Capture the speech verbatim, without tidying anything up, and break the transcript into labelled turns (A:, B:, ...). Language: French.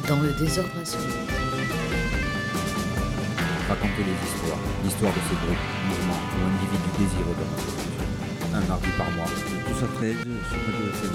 A: Dans le désordre absolu.
B: Raconter les histoires, l'histoire de ces groupes, mouvements ou individus désireux de notre inclusion. Un mardi par mois.
C: Tous à treize sur Radio F M.